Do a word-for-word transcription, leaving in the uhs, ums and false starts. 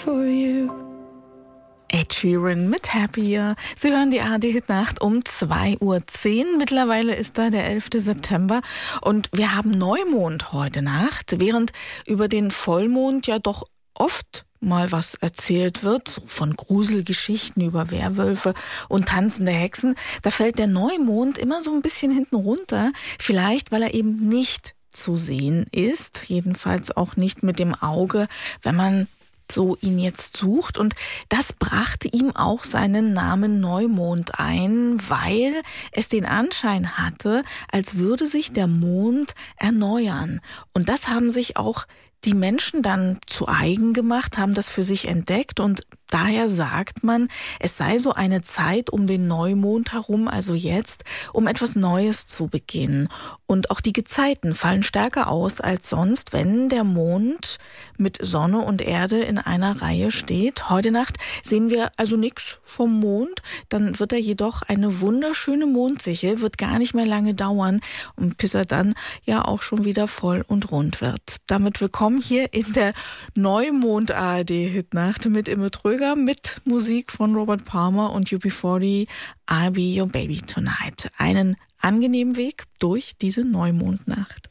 for you. Ed Sheeran mit Happier. Sie hören die A R D-Hitnacht um zwei Uhr zehn. Mittlerweile ist da der elfte September und wir haben Neumond heute Nacht, während über den Vollmond ja doch oft mal was erzählt wird, so von Gruselgeschichten über Werwölfe und tanzende Hexen. Da fällt der Neumond immer so ein bisschen hinten runter, vielleicht weil er eben nicht zu sehen ist, jedenfalls auch nicht mit dem Auge, wenn man so ihn jetzt sucht. Und das brachte ihm auch seinen Namen Neumond ein, weil es den Anschein hatte, als würde sich der Mond erneuern. Und das haben sich auch die Menschen dann zu eigen gemacht, haben das für sich entdeckt und daher sagt man, es sei so eine Zeit um den Neumond herum, also jetzt, um etwas Neues zu beginnen. Und auch die Gezeiten fallen stärker aus als sonst, wenn der Mond mit Sonne und Erde in einer Reihe steht. Heute Nacht sehen wir also nichts vom Mond, dann wird er jedoch eine wunderschöne Mondsichel, wird gar nicht mehr lange dauern und bis er dann ja auch schon wieder voll und rund wird. Damit willkommen hier in der Neumond-A R D-Hitnacht mit Imme Tröger, mit Musik von Robert Palmer und U B vierzig, I'll Be Your Baby Tonight. Einen angenehmen Weg durch diese Neumondnacht.